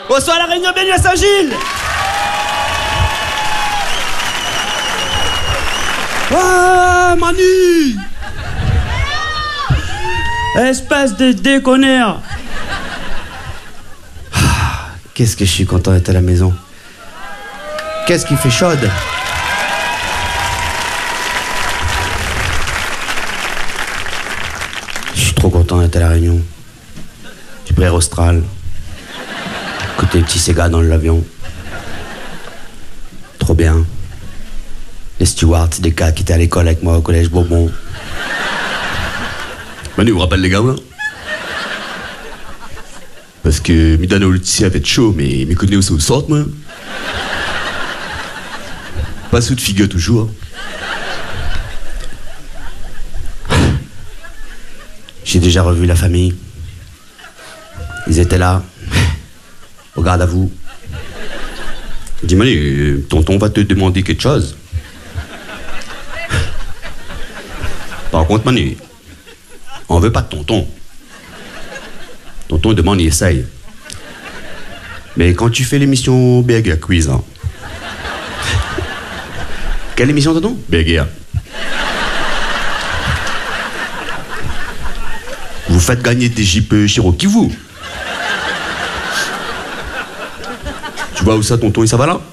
Bonsoir à la Réunion, bienvenue à Saint-Gilles. Ah, Manu. Espèce de déconneur. Qu'est-ce que je suis content d'être à la maison. Qu'est-ce qui fait chaude. Je suis trop content d'être à la Réunion. Du Brère Austral. Écouter les petits Sega dans l'avion. Trop bien. Les stewards, c'est des gars qui étaient à l'école avec moi au collège Bourbon. Manu, vous rappelle les gars, là? Parce que Midano le tissu a fait chaud, mais me connaît aussi au centre, moi. Pas sous de figure toujours. J'ai déjà revu la famille. Ils étaient là. Au garde à vous. Dis Manu, tonton va te demander quelque chose. Par contre, Manu, on veut pas de tonton. Tonton demande, il essaye. Mais quand tu fais l'émission Burger Quiz, hein. Quelle émission, tonton? Burger. Vous faites gagner des Jeeps Cherokee, vous. Tu vois où ça, tonton, et ça va là?